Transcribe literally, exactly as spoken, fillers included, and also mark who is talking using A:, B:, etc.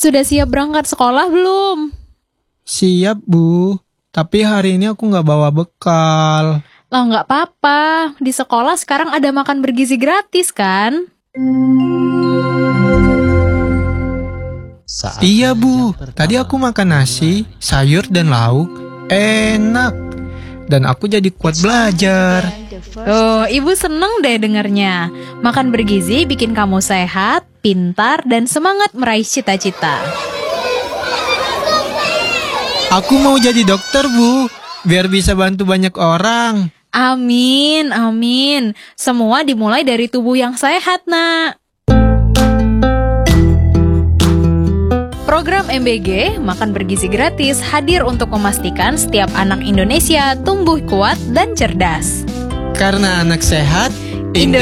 A: sudah siap berangkat sekolah belum?
B: Siap, Bu. Tapi hari ini aku nggak bawa bekal.
A: Lah nggak apa-apa, di sekolah sekarang ada makan bergizi gratis kan?
C: Saat
B: Iya, Bu.
C: jam
B: Tadi
C: pertama
B: aku makan nasi, sayur, dan lauk. Enak. Dan aku jadi kuat belajar.
A: Oh, Ibu seneng deh dengernya. Makan bergizi bikin kamu sehat, pintar, dan semangat meraih cita-cita.
B: Aku mau jadi dokter, Bu. Biar bisa bantu banyak orang.
A: Amin, amin. Semua dimulai dari tubuh yang sehat, Nak. Program M B G, Makan Bergizi Gratis, hadir untuk memastikan setiap anak Indonesia tumbuh kuat dan cerdas.
B: Karena anak sehat, Indonesia